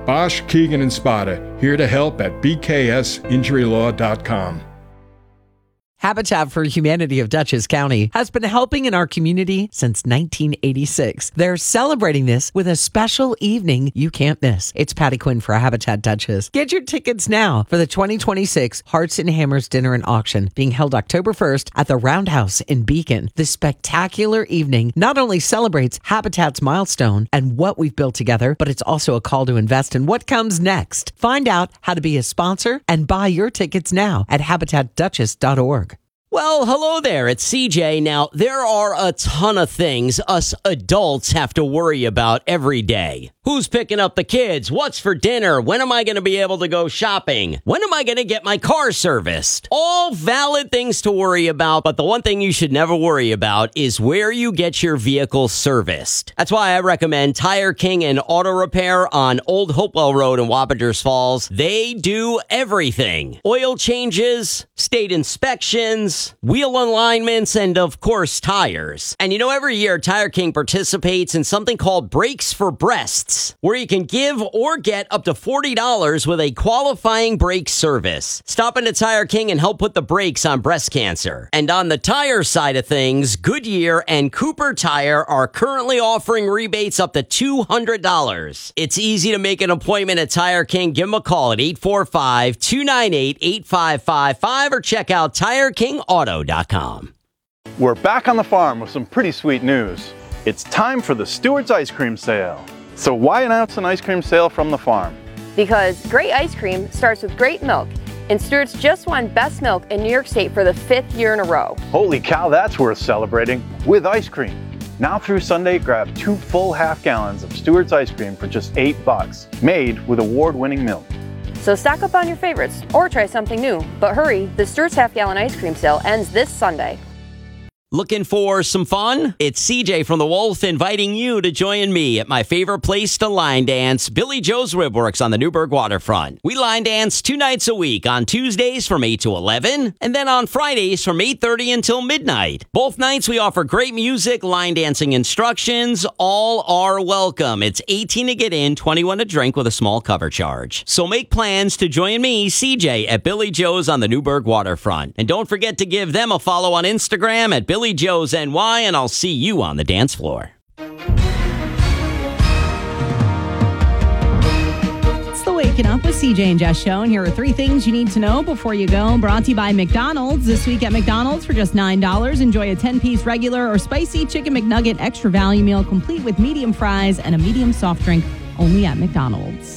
Bosch, Keegan, and Spada, here to help at bksinjurylaw.com. Habitat for Humanity of Dutchess County has been helping in our community since 1986. They're celebrating this with a special evening you can't miss. It's Patty Quinn for Habitat Dutchess. Get your tickets now for the 2026 Hearts and Hammers Dinner and Auction being held October 1st at the Roundhouse in Beacon. This spectacular evening not only celebrates Habitat's milestone and what we've built together, but it's also a call to invest in what comes next. Find out how to be a sponsor and buy your tickets now at habitatdutchess.org. Well, hello there. It's CJ. Now, there are a ton of things us adults have to worry about every day. Who's picking up the kids? What's for dinner? When am I going to be able to go shopping? When am I going to get my car serviced? All valid things to worry about, but the one thing you should never worry about is where you get your vehicle serviced. That's why I recommend Tire King and Auto Repair on Old Hopewell Road in Wapenters Falls. They do everything. Oil changes, state inspections, wheel alignments, and of course, tires. And you know, every year, Tire King participates in something called Brakes for Breasts, where you can give or get up to $40 with a qualifying brake service. Stop into Tire King and help put the brakes on breast cancer. And on the tire side of things, Goodyear and Cooper Tire are currently offering rebates up to $200. It's easy to make an appointment at Tire King. Give them a call at 845-298-8555 or check out TireKingAuto.com. We're back on the farm with some pretty sweet news. It's time for the Stewart's Ice Cream Sale. So why announce an ice cream sale from the farm? Because great ice cream starts with great milk, and Stewart's just won Best Milk in New York State for the 5th year in a row. Holy cow, that's worth celebrating with ice cream. Now through Sunday, grab 2 full half gallons of Stewart's ice cream for just $8, made with award-winning milk. So stock up on your favorites or try something new. But hurry, the Stewart's half-gallon ice cream sale ends this Sunday. Looking for some fun? It's CJ from The Wolf inviting you to join me at my favorite place to line dance, Billy Joe's Ribworks on the Newburgh waterfront. We line dance 2 nights a week, on Tuesdays from 8 to 11, and then on Fridays from 8:30 until midnight. Both nights we offer great music, line dancing instructions. All are welcome. It's 18 to get in, 21 to drink with a small cover charge. So make plans to join me, CJ, at Billy Joe's on the Newburgh waterfront. And don't forget to give them a follow on Instagram at Billy Joe's NY, and I'll see you on the dance floor. It's the Waking Up with CJ and Jess show, and here are 3 things you need to know before you go. Brought to you by McDonald's. This week at McDonald's for just $9, enjoy a 10-piece regular or spicy chicken McNugget extra value meal, complete with medium fries and a medium soft drink, only at McDonald's.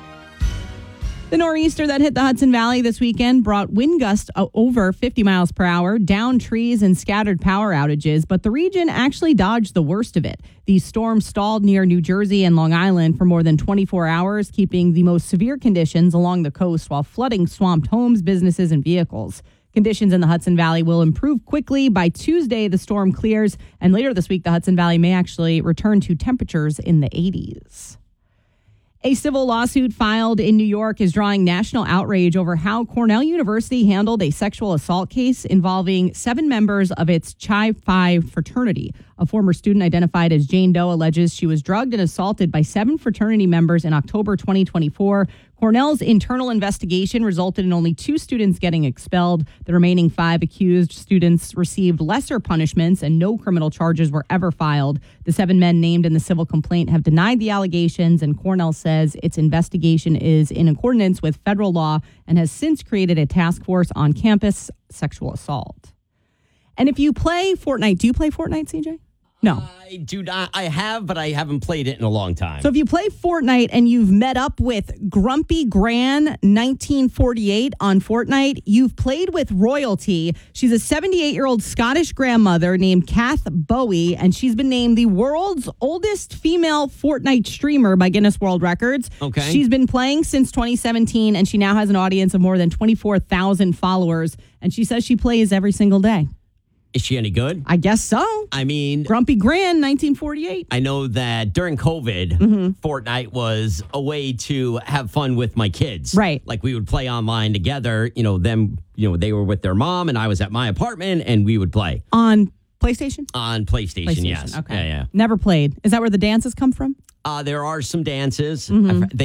The nor'easter that hit the Hudson Valley this weekend brought wind gusts over 50 miles per hour, downed trees and scattered power outages, but the region actually dodged the worst of it. These storms stalled near New Jersey and Long Island for more than 24 hours, keeping the most severe conditions along the coast while flooding swamped homes, businesses, and vehicles. Conditions in the Hudson Valley will improve quickly. By Tuesday, the storm clears, and later this week, the Hudson Valley may actually return to temperatures in the 80s. A civil lawsuit filed in New York is drawing national outrage over how Cornell University handled a sexual assault case involving 7 members of its Chi Phi fraternity. A former student identified as Jane Doe alleges she was drugged and assaulted by 7 fraternity members in October 2024. Cornell's internal investigation resulted in only 2 students getting expelled. The remaining 5 accused students received lesser punishments and no criminal charges were ever filed. The 7 men named in the civil complaint have denied the allegations, and Cornell says its investigation is in accordance with federal law and has since created a task force on campus sexual assault. And if you play Fortnite, do you play Fortnite, CJ? No. I do not. I have, but I haven't played it in a long time. So if you play Fortnite and you've met up with Grumpy Gran 1948 on Fortnite, you've played with royalty. She's a 78-year-old Scottish grandmother named Kath Bowie, and she's been named the world's oldest female Fortnite streamer by Guinness World Records. Okay. She's been playing since 2017, and she now has an audience of more than 24,000 followers, and she says she plays every single day. Is she any good? I guess so. I mean, Grumpy Gran, 1948. I know that during COVID, Fortnite was a way to have fun with my kids. Right. Like we would play online together. You know, they were with their mom and I was at my apartment and we would play. On PlayStation? On PlayStation, yes. Okay. Yeah. Never played. Is that where the dances come from? There are some dances. Mm-hmm. They